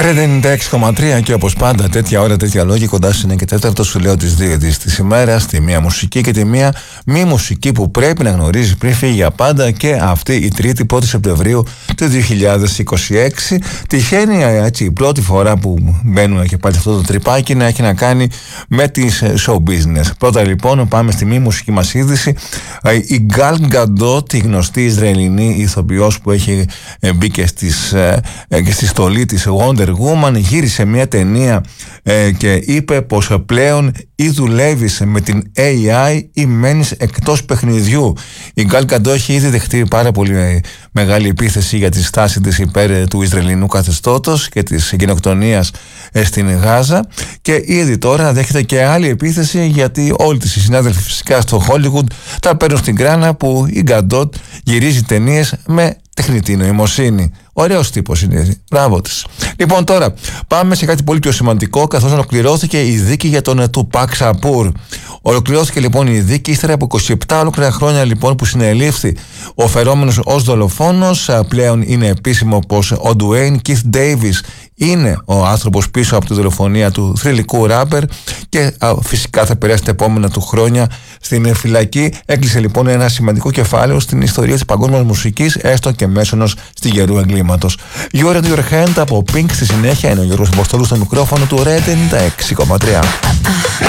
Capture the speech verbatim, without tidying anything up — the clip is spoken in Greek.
Red ενενήντα έξι κόμμα τρία και όπως πάντα τέτοια ώρα, τέτοια λόγια κοντά στην ένα και τέταρτο σου λέω τις δύο ειδήσεις της ημέρας, τη μία μουσική και τη μία μη μουσική που πρέπει να γνωρίζεις πριν φύγει για πάντα, και αυτή η Τρίτη πρώτη Σεπτεμβρίου του δύο χιλιάδες είκοσι έξι. Τυχαίνει έτσι η πρώτη φορά που μπαίνουμε και πάλι αυτό το τρυπάκι να έχει να κάνει με τις show business. Πρώτα λοιπόν πάμε στη μη μουσική μας είδηση. Η Gal Gadot, η γνωστή Ισραηλινή ηθοποιός που έχει μπει και, στις, και στη στολή της Wonder Woman, γύρισε μια ταινία ε, και είπε πως πλέον ή δουλεύεις με την έι άι ή μένεις εκτός παιχνιδιού. Η Gal Gadot έχει ήδη δεχτεί πάρα πολύ μεγάλη επίθεση για τη στάση της υπέρ του Ισραηλινού καθεστώτος και της γενοκτονίας στην Γάζα, και ήδη τώρα δέχεται και άλλη επίθεση, γιατί όλοι τις οι συνάδελφοι φυσικά στο Hollywood τα παίρνουν στην κράνα που η Gadot γυρίζει ταινίες με τεχνητή νοημοσύνη. Ωραίος τύπος είναι. Μπράβο της. Λοιπόν, τώρα πάμε σε κάτι πολύ πιο σημαντικό, καθώς ολοκληρώθηκε η δίκη για τον Tupac Shakur. Ολοκληρώθηκε λοιπόν η δίκη ύστερα από είκοσι επτά ολόκληρα χρόνια λοιπόν που συνελήφθη ο φερόμενος ως δολοφόνος. Πλέον είναι επίσημο πως ο Dwayne Keith Davis είναι ο άνθρωπος πίσω από τη δολοφονία του θρυλικού ράπερ, και α, φυσικά θα περάσει τα επόμενα του χρόνια στην φυλακή. Έκλεισε λοιπόν ένα σημαντικό κεφάλαιο στην ιστορία της παγκόσμιας μουσικής, έστω και μέσονος στη γερού εγκλήματος. You are your hand από Pink. Στη συνέχεια είναι ο Γιώργος Αποστόλου στο μικρόφωνο του Red ενενήντα έξι κόμμα τρία.